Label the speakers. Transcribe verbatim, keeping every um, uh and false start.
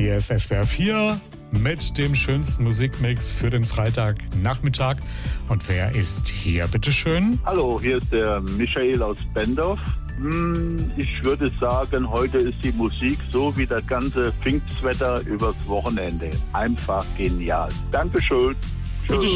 Speaker 1: Hier ist S W R vier mit dem schönsten Musikmix für den Freitagnachmittag. Und wer ist hier, bitteschön?
Speaker 2: Hallo, hier ist der Michael aus Bendorf. Ich würde sagen, heute ist die Musik so wie das ganze Pfingstwetter übers Wochenende. Einfach genial. Dankeschön. Tschüss.